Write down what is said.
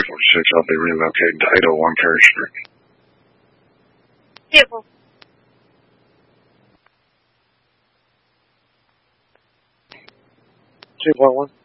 46. I'll be relocating to 801 Carey Street. Beautiful. 2.1.